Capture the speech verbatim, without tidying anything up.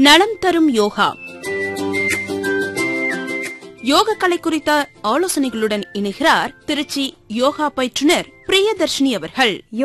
நலம் தரும் யோகா. யோக கலை குறித்த ஆலோசனைகளுடன் இணைகிறார் திருச்சி யோகா பயிற்றுனர் பிரியதர்ஷினி அவர்கள்.